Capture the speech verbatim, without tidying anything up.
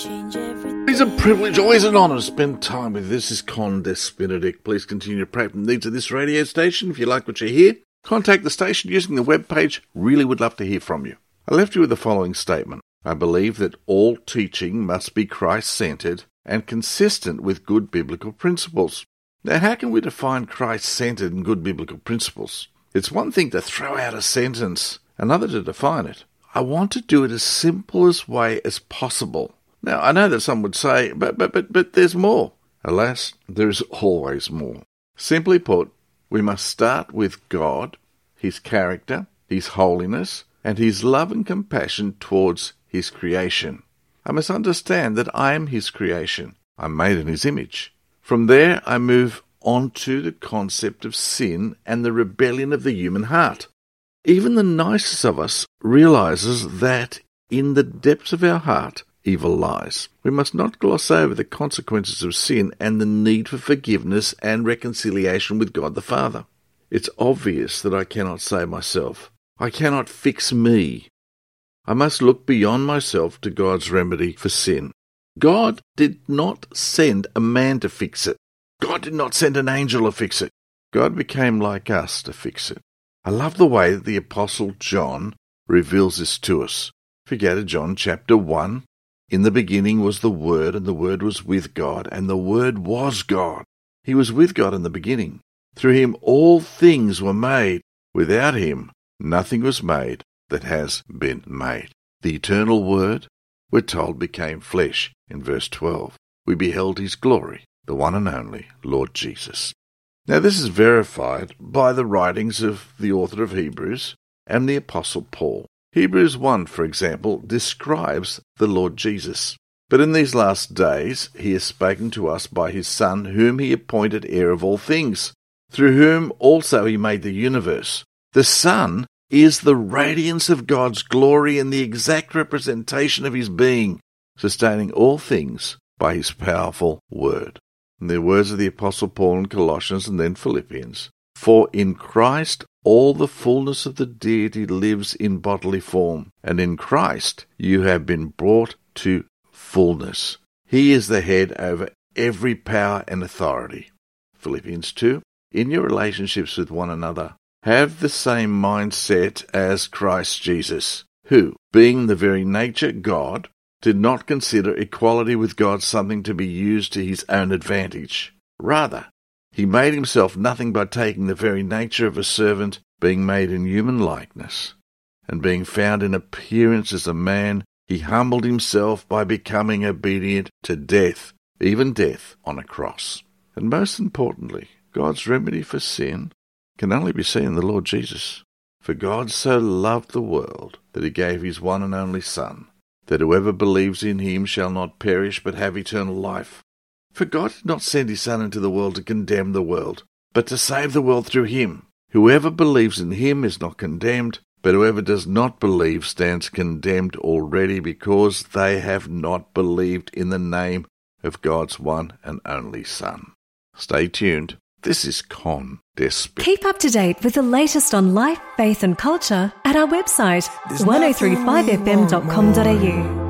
change everything. It's a privilege, always an honour to spend time with you. This is Con Des Benedict. Please continue to pray for the needs of this radio station. If you like what you hear, contact the station using the webpage. Really would love to hear from you. I left you with the following statement. I believe that all teaching must be Christ-centred and consistent with good biblical principles. Now, how can we define Christ-centred and good biblical principles? It's one thing to throw out a sentence, another to define it. I want to do it as simple as way as possible. Now, I know that some would say, but, but, but, but there's more. Alas, there is always more. Simply put, we must start with God, His character, His holiness, and His love and compassion towards His creation. I must understand that I am His creation. I'm made in His image. From there, I move on to the concept of sin and the rebellion of the human heart. Even the nicest of us realizes that in the depths of our heart, evil lies. We must not gloss over the consequences of sin and the need for forgiveness and reconciliation with God the Father. It's obvious that I cannot save myself. I cannot fix me. I must look beyond myself to God's remedy for sin. God did not send a man to fix it. God did not send an angel to fix it. God became like us to fix it. I love the way that the Apostle John reveals this to us. If you go to John chapter one, in the beginning was the Word, and the Word was with God, and the Word was God. He was with God in the beginning. Through Him all things were made. Without Him nothing was made that has been made. The eternal Word, we're told, became flesh in verse twelve. We beheld His glory, the one and only Lord Jesus. Now this is verified by the writings of the author of Hebrews and the Apostle Paul. Hebrews one, for example, describes the Lord Jesus. But in these last days He has spoken to us by His Son, whom He appointed heir of all things, through whom also He made the universe. The Son is the radiance of God's glory and the exact representation of His being, sustaining all things by His powerful word. And the words of the Apostle Paul in Colossians and then Philippians. For in Christ all the fullness of the deity lives in bodily form, and in Christ you have been brought to fullness. He is the head over every power and authority. Philippians two. In your relationships with one another, have the same mindset as Christ Jesus, who, being the very nature God, did not consider equality with God something to be used to His own advantage. Rather, He made Himself nothing by taking the very nature of a servant, being made in human likeness, and being found in appearance as a man, He humbled Himself by becoming obedient to death, even death on a cross. And most importantly, God's remedy for sin can only be seen in the Lord Jesus. For God so loved the world that He gave His one and only Son, that whoever believes in Him shall not perish but have eternal life. For God did not send His Son into the world to condemn the world, but to save the world through Him. Whoever believes in Him is not condemned, but whoever does not believe stands condemned already, because they have not believed in the name of God's one and only Son. Stay tuned. This is Con Des Benedict. Keep up to date with the latest on life, faith and culture at our website, ten thirty-five f m dot com dot a u.